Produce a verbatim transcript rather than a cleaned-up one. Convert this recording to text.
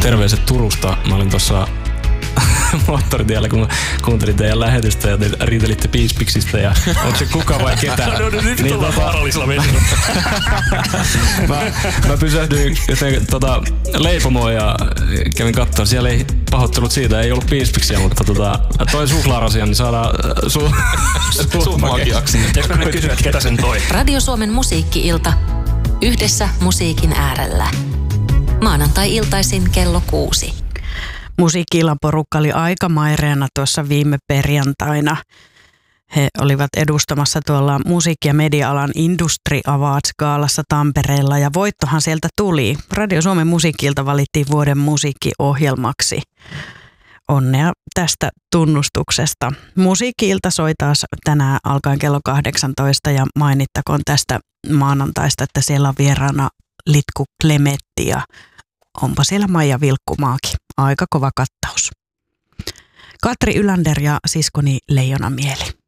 Terveiset Turusta. Mä olin tuossa moottoritiellä, kun mä kuuntelin teidän lähetystä ja te riitelitte piispiksistä ja onko se kuka vai ketä? No, no nyt niin, ollaan vaarallisella vesillä. mä, mä pysähdyin joten, tota, leipomoon ja kävin katsomaan. Siellä ei pahoittelut siitä, ei ollut piispiksiä, mutta tota, toi suklaarasian, niin saadaan su, suhmakiaksi. Tiedätkö mä kysyä, että ketä sen toi? Radio Suomen musiikki-ilta. Yhdessä musiikin äärellä. Maanantai-iltaisin kello kuusi. Musiikki-illan porukka oli aika maireena tuossa viime perjantaina. He olivat edustamassa tuolla musiikki- ja media-alan Industry Awards-gaalassa Tampereella ja voittohan sieltä tuli. Radio Suomen musiikki-ilta valittiin vuoden musiikkiohjelmaksi. Onnea tästä tunnustuksesta. Musiikki-ilta soi taas tänään alkaen kello kahdeksantoista ja mainittakoon tästä maanantaista, että siellä on vieraana Litku Klemetti ja onpa siellä Maija Vilkkumaakin. Aika kova kattaus. Katri Ylander ja siskoni Leijona Mieli.